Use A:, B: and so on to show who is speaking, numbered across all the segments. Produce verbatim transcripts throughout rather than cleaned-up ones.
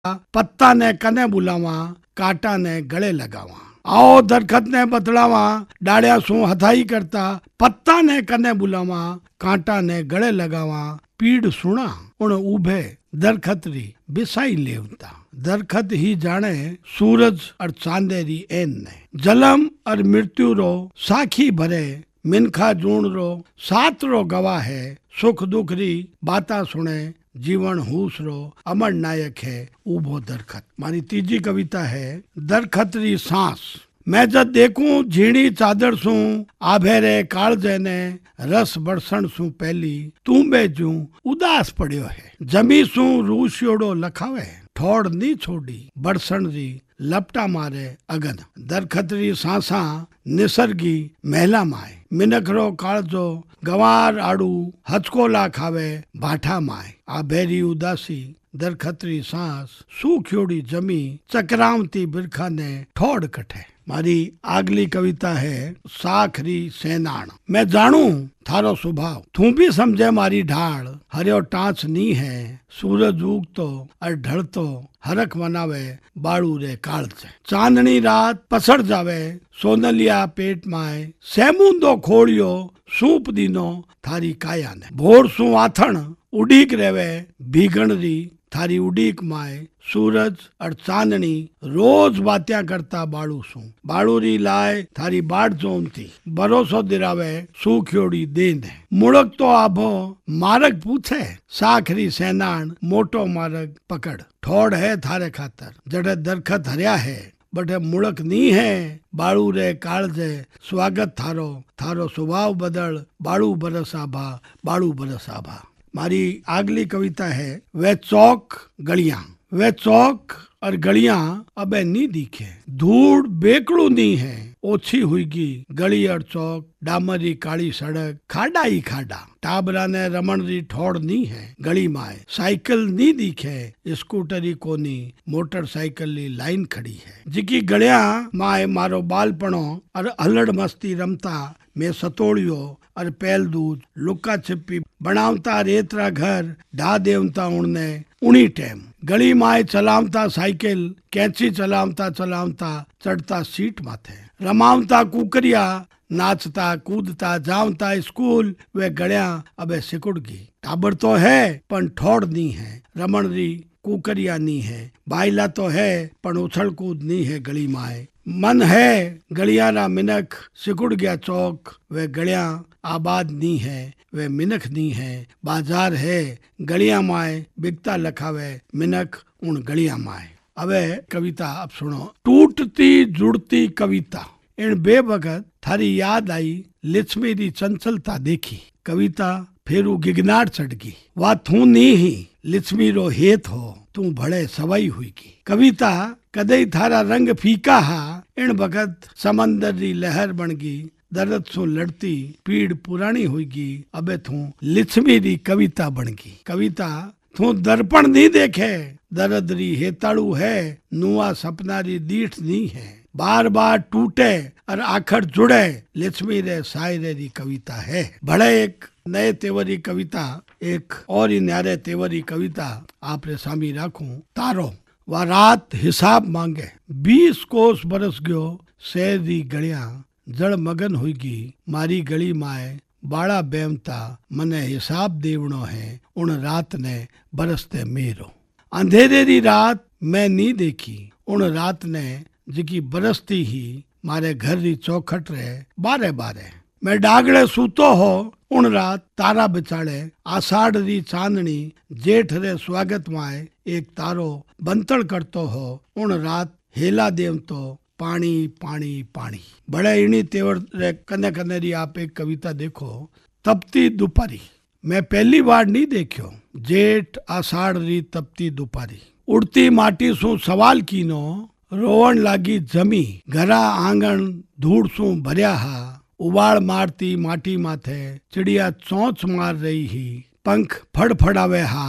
A: पत्ता ने कने बुलावा, कांटा ने गले लगावा। आओ दरखत ने बतलावा, डाड़िया सू हथाई करता। पत्ता ने कने बुलावा, कांटा ने गले लगावा। पीड़ सुना उन उभे दरखत री बिसाई लेवता। दरखत ही जाने सूरज और चांदेरी एन ने। जलम और मृत्यु रो साखी भरे, मिनखा जूण रो सात रो गवाह है। सुख दुख री बाता सुने, जीवन हूस रो अमर नायक है उभो दरखत। मारी तीजी कविता है दरखत री सांस। मैं जब देखूं झीणी चादर सू, आभेरे कालजे ने रस बरसण सू पहली। तू बेजू उदास पड़ियो है, जमी सू रूसियोड़ो लखावे। ठोड़ नी छोड़ी बरसण री लपटा मारे अगन। दरखत री सांसा निसर्गी महला माए। मिनखरो कालजो गंवार आड़ू हचकोला खावे भाठा माए। आभेरी उदासी दरखत री सांस, सूख्योड़ी जमी चकरावती बिरखा ने ठोड़ कठे। मारी आगली कविता है साखरी सेनाण। मैं जानू थारो स्वभाव, तू भी समझे मारी ढाल। हरियो टांच नी है, सूरज उगतो और ढलतो हरख मनावे बाड़ू रे काल से। चांदनी रात पसड़ जावे, सोनलिया पेट माए। सेमुंदो खोड़ियो सूप दीनो थारी काया ने। भोर सू आथण उडीक रेवे भीगण री थारी उडीक माए। सूरज और चांदनी रोज बात्या करता बाड़ू सू। बाड़ू री लाए थारी बाट जोमती, भरोसो दिरावे सूख्योड़ी देन है। मुड़क तो आभो मारक पूछे, साखरी सेनान मोटो मारक पकड़। ठोड़ है थारे खातर जड़े दरखत हरिया है, बटे मुड़क नी है। बाड़ू रे कालजे स्वागत थारो, थारो स्वभाव बदल। बाड़ू बरस आभा, बाड़ू बरस आभा। मारी अगली कविता है वे चौक गलियां। वे चौक और गलियां अबे नी दिखे, धूड़ बेकड़ू नी है। ओछी हुईगी गली और चौक, डामरी काली सड़क, खाडा ही खाडा। टाबरा ने रमण री ठोड़ नी है गली माए। साइकिल नी दिखे, स्कूटरी कोनी, मोटरसाइकिल री लाइन खड़ी है। जिकी गलिया माए मारो बालपणो और हलड़ मस्ती रमता में सतोड़ियो और पैल दूध लुका छिपी बनावता। रेतरा घर ढा देवता उड़ने उनी टेम। गली माए चलावता साइकिल, कैंची चलावता चलावता चढ़ता सीट माथे। रमावता कुकरिया, नाचता कूदता जावता स्कूल। वे गलिया अबे सिकुड़गी। टाबर तो है पण ठोड़ नी है, रमण री कुकरिया नी है। बाइला तो है पण उछल कूद नी है गली माए। मन है गलियारा मिनख, सिकुड़ गया चौक। वे गलियां आबाद नी है, वे मिनख नी है। बाजार है गलियां माए, बिकता लखावे मिनख उन गलियां माए। अबे कविता अब सुनो। टूटती जुड़ती कविता। इन बेवकत थारी याद आई लिच्छमी री चंचलता देखी। कविता फेरू गिगनाट चढ़गी। वा थू नी ही लिच्छमी रो हेत हो, तू भड़े सवाई हुईगी। कविता कदई थारा रंग फीका हा, इन बगत समंदर री लहर बनगी। दर्द सु लड़ती पीड़ पुरानी हुईगी, अबे थू लिच्छमी री कविता बनगी। कविता थू दर्पण नी देखे, दर्द री हेताड़ू है। नुआ सपना री दीठ नी है, बार बार टूटे और आखिर जुड़े। लिच्छमी रे शायरे री कविता है। बड़े एक नए तेवरी कविता, एक और ही न्यारे तेवरी कविता आपरे सामी राखूं। तारो। वह रात हिसाब मांगे, बीस कोस बरस गयो। शहर री गलियां जड़ मगन हुईगी। मारी गली माए बाड़ा बेमता, मने हिसाब देवणो है उन रात ने बरसते मेरो। अंधेरे री रात मैं नी देखी, उन रात ने जिकी बरसती ही मारे घर री चौखट रे बारे बारे। मैं डागड़े सूतो हो उन रात तारा बिचाड़े। आषाढ़ री चांदनी जेठ रे स्वागत माए। एक तारो बंतड़ करतो हो उन रात हेला देव तो पानी पानी पानी। बड़े इनी तेवर रे कने कने री आप एक कविता देखो। तपती दोपहरी। मैं पहली बार नहीं देखियो जेठ आषाढ़ री तपती दोपहरी। उड़ती माटी सू सवाल कीनो, रोवण लागी जमी। घरा आंगण धूड़ सू भरिया हा। उबाड़ मारती माटी माथे चिड़िया चौंच मार रही ही। पंख फड़फड़ावे हा,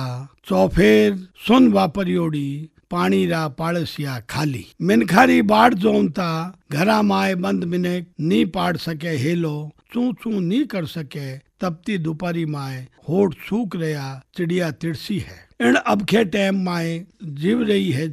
A: चौफेर सुन वापरियोड़ी। पानी रा पाड़सिया खाली। मिनखारी बाढ़ जोमता, घरा माए बंद मिने नी पाड़ सके हेलो। चू चू नी कर सके तपती दोपहरी माए। होठ सूख रहा चिड़िया तिरसी है। इन अबखे टाइम माए जीव रही है